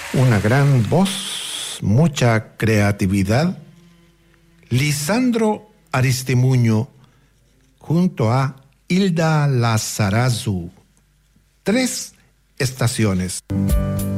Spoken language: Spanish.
Una gran voz, mucha creatividad. Lisandro Aristimuño junto a Hilda Lizarazu. 3 estaciones.